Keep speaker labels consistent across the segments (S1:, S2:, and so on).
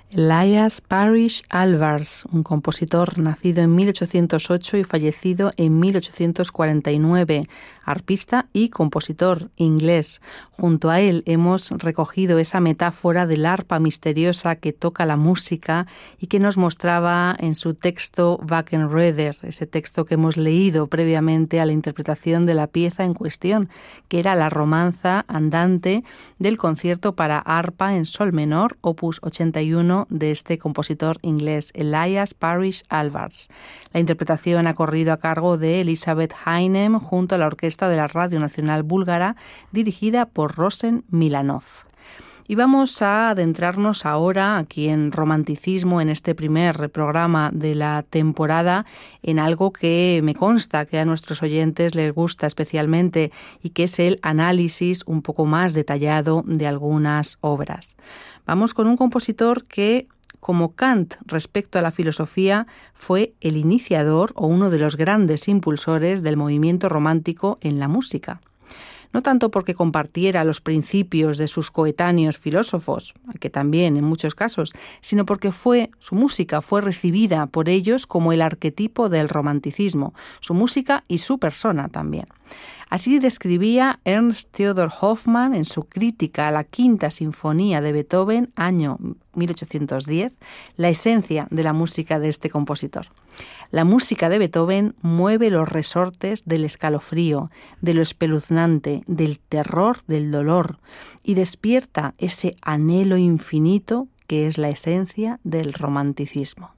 S1: Elias Parrish Alvars, un compositor nacido en 1808 y fallecido en 1849, arpista y compositor inglés. Junto a él hemos recogido esa metáfora del arpa misteriosa que toca la música y que nos mostraba en su texto Wackenroeder, ese texto que hemos leído previamente a la interpretación de la pieza en cuestión, que era la romanza andante del concierto para arpa en sol menor, opus 81, de este compositor inglés, Elias Parrish Alvars. La interpretación ha corrido a cargo de Elizabeth Heinem junto a la orquesta de la Radio Nacional Búlgara, dirigida por Rosen Milanov. Y vamos a adentrarnos ahora aquí en romanticismo, en este primer programa de la temporada, en algo que me consta que a nuestros oyentes les gusta especialmente y que es el análisis un poco más detallado de algunas obras. Vamos con un compositor que, como Kant respecto a la filosofía, fue el iniciador o uno de los grandes impulsores del movimiento romántico en la música. No tanto porque compartiera los principios de sus coetáneos filósofos, que también en muchos casos, sino porque su música fue recibida por ellos como el arquetipo del romanticismo, su música y su persona también. Así describía Ernst Theodor Hoffmann en su crítica a la Quinta Sinfonía de Beethoven, año 1810, la esencia de la música de este compositor. La música de Beethoven mueve los resortes del escalofrío, de lo espeluznante, del terror, del dolor, y despierta ese anhelo infinito que es la esencia del romanticismo.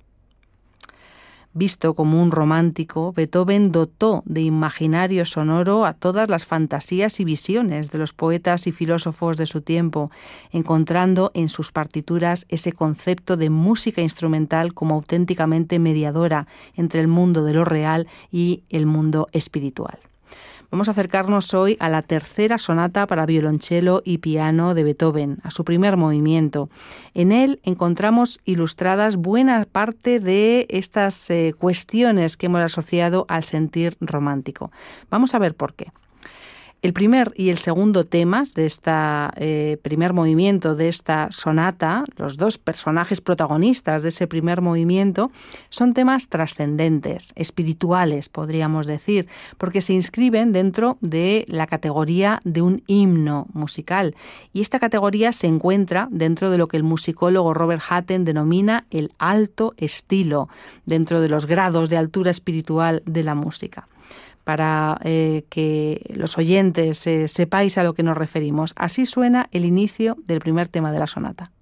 S1: Visto como un romántico, Beethoven dotó de imaginario sonoro a todas las fantasías y visiones de los poetas y filósofos de su tiempo, encontrando en sus partituras ese concepto de música instrumental como auténticamente mediadora entre el mundo de lo real y el mundo espiritual. Vamos a acercarnos hoy a la tercera sonata para violonchelo y piano de Beethoven, a su primer movimiento. En él encontramos ilustradas buena parte de estas cuestiones que hemos asociado al sentir romántico. Vamos a ver por qué. El primer y el segundo temas de este primer movimiento de esta sonata, los dos personajes protagonistas de ese primer movimiento, son temas trascendentes, espirituales, podríamos decir, porque se inscriben dentro de la categoría de un himno musical. Y esta categoría se encuentra dentro de lo que el musicólogo Robert Hatten denomina el alto estilo, dentro de los grados de altura espiritual de la música. Para que los oyentes sepáis a lo que nos referimos. Así suena el inicio del primer tema de la sonata.